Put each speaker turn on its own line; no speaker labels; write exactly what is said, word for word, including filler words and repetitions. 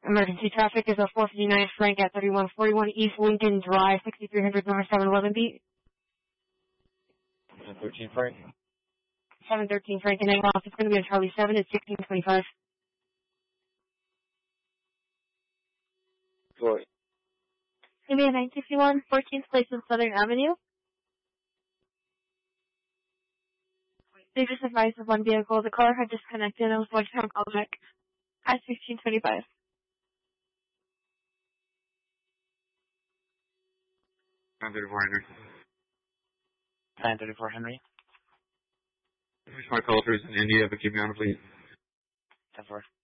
Emergency traffic is a four fifty-nine Frank at thirty-one forty-one East Lincoln Drive, sixty-three hundred, number seven eleven B.
seven thirteen Frank.
seven thirteen Frank and off. It's going to be on Charlie seven at sixteen twenty-five.
Sorry.
It's going to be a nine sixty-one, fourteenth place on Southern Avenue. They just advised of one vehicle. The car had disconnected and was going to call back at sixteen twenty-five.
nine thirty-four Henry.
nine thirty-four Henry.
Here's my call through in India, but keep me on, please.
ten four.